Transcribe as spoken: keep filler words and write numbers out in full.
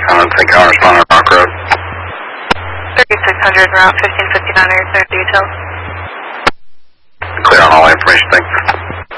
hundred, think I'll respond on Rock Road. thirty-six hundred, route fifteen fifty-nine, are there details? Clear on all information, thanks.